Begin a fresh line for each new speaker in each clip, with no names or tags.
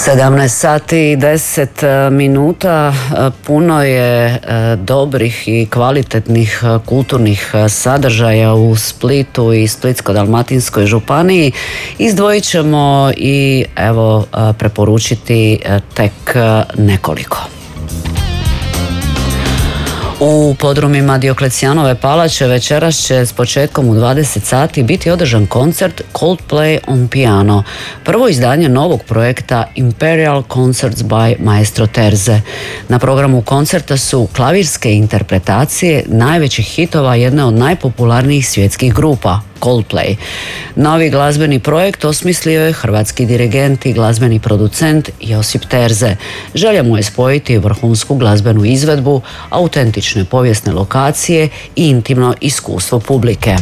17 sati i 10 minuta, puno je dobrih i kvalitetnih kulturnih sadržaja u Splitu i Splitsko-dalmatinskoj županiji. Izdvojit ćemo i evo preporučiti tek nekoliko. U podrumima Dioklecijanove palače večeras će s početkom u 20 sati biti održan koncert Coldplay on piano, prvo izdanje novog projekta Imperial Concerts by Maestro Terze. Na programu koncerta su klavirske interpretacije najvećih hitova jedne od najpopularnijih svjetskih grupa, Coldplay. Novi glazbeni projekt osmislio je hrvatski dirigent i glazbeni producent Josip Terze. Želja mu je spojiti vrhunsku glazbenu izvedbu, autentične povijesne lokacije i intimno iskustvo publike.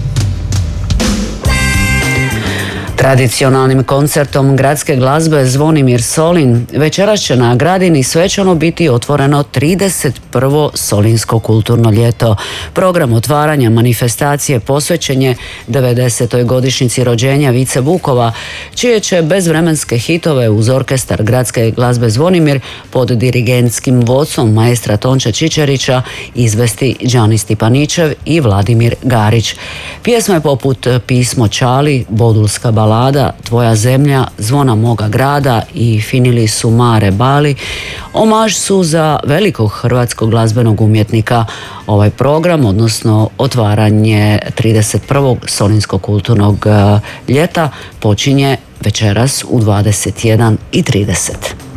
Tradicionalnim koncertom gradske glazbe Zvonimir Solin večeras će na Gradini svečano biti otvoreno 31. Solinsko kulturno ljeto. Program otvaranja manifestacije posvećen je 90. godišnjici rođenja Vice Vukova, čije će bezvremenske hitove uz orkestar gradske glazbe Zvonimir pod dirigentskim vodstvom maestra Tonče Čičerića izvesti Đani Stipaničev i Vladimir Garić. Pjesme poput Pismo Čali, Bodulska balada, Tvoja zemlja, Zvona moga grada i Finili su mare bali omaž su za velikog hrvatskog glazbenog umjetnika. Ovaj program, odnosno otvaranje 31. Solinskog kulturnog ljeta, počinje večeras u 21:30.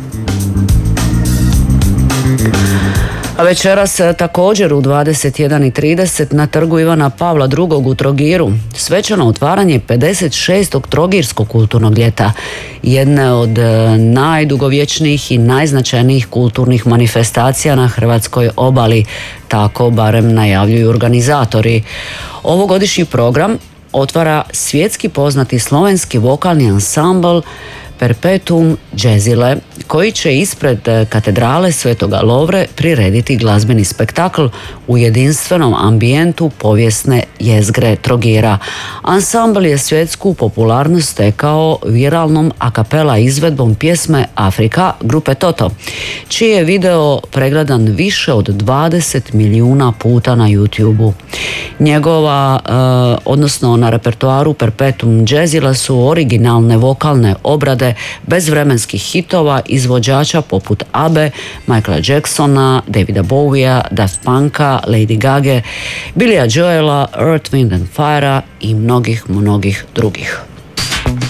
A večeras također u 21:30 na trgu Ivana Pavla II. U Trogiru svečano otvaranje 56. Trogirskog kulturnog ljeta, jedne od najdugovječnijih i najznačajnijih kulturnih manifestacija na hrvatskoj obali, tako barem najavljuju organizatori. Ovogodišnji program otvara svjetski poznati slovenski vokalni ansambl Perpetuum Jazzile, koji će ispred katedrale Svetoga Lovre prirediti glazbeni spektakl u jedinstvenom ambijentu povijesne jezgre Trogira. Ansambl je svjetsku popularnost stekao viralnom a kapela izvedbom pjesme Afrika grupe Toto, čiji je video pregledan više od 20 milijuna puta na YouTubeu. Njegova, odnosno na repertoaru Perpetuum Jazzila su originalne vokalne obrade bezvremenskih hitova izvođača poput Abbe, Michaela Jacksona, Davida Bowiea, Daft Punka, Lady Gage, Billya Joela, Earth, Wind and Fire i mnogih drugih.